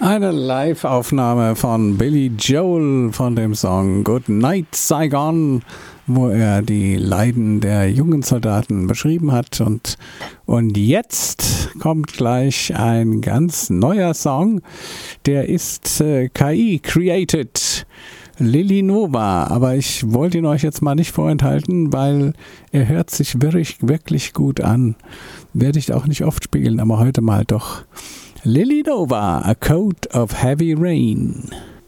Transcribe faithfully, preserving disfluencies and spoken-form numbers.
Eine Live-Aufnahme von Billy Joel von dem Song Good Night Saigon, wo er die Leiden der jungen Soldaten beschrieben hat. Und, und jetzt kommt gleich ein ganz neuer Song, der ist äh, K I-created, Lily Nova, aber ich wollte ihn euch jetzt mal nicht vorenthalten, weil er hört sich wirklich, wirklich gut an. Werde ich auch nicht oft spielen, aber heute mal doch. Lily Nova, A Coat of Heavy Rain.